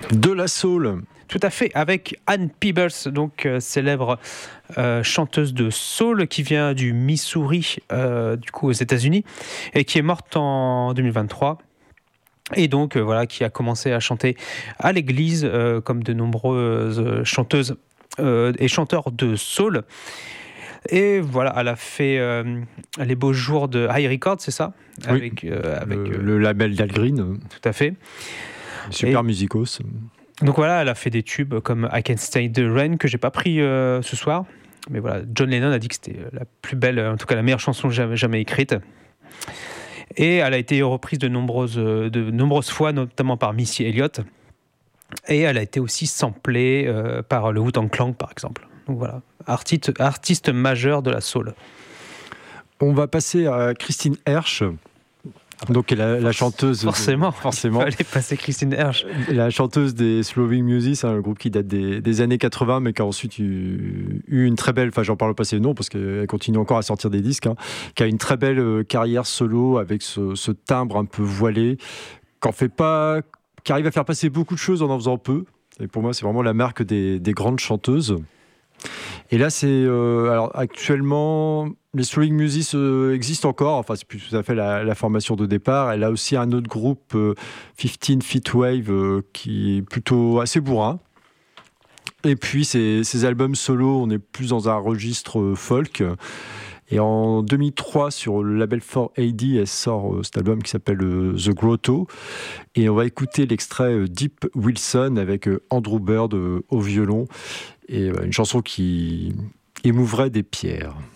De la soul. Tout à fait, avec Ann Peebles, donc célèbre chanteuse de soul qui vient du Missouri, du coup aux États-Unis, et qui est morte en 2023. Et donc voilà, qui a commencé à chanter à l'église comme de nombreuses chanteuses et chanteurs de soul. Et voilà, elle a fait les beaux jours de High Records, c'est ça? Oui, avec le label d'Al Green. Tout à fait. Super musicos. Donc voilà, elle a fait des tubes comme I Can't Stay the Rain, que j'ai pas pris ce soir. Mais voilà, John Lennon a dit que c'était la plus belle, en tout cas la meilleure chanson jamais écrite. Et elle a été reprise de nombreuses fois, notamment par Missy Elliott. Et elle a été aussi samplée par le Wu-Tang Clan, par exemple. Donc voilà, artiste majeur de la soul. On va passer à Christine Hersch. Donc la chanteuse... Forcément. Il fallait passer Christine Hersch. La chanteuse des Slowing Music, un groupe qui date des années 80, mais qui a ensuite eu une très belle... Enfin, j'en parle au passé, non, parce qu'elle continue encore à sortir des disques, qui a une très belle carrière solo avec ce timbre un peu voilé, qui arrive à faire passer beaucoup de choses en faisant peu. Et pour moi, c'est vraiment la marque des grandes chanteuses. Et là, alors actuellement, les Slowing Music existent encore. Enfin, c'est plus tout à fait la formation de départ. Elle a aussi un autre groupe, 15 Feet Wave, qui est plutôt assez bourrin. Et puis, ces albums solo, on est plus dans un registre folk. Et en 2003, sur le label 4AD, elle sort cet album qui s'appelle The Grotto. Et on va écouter l'extrait Deep Wilson avec Andrew Bird au violon. Et une chanson qui émouvrait des pierres.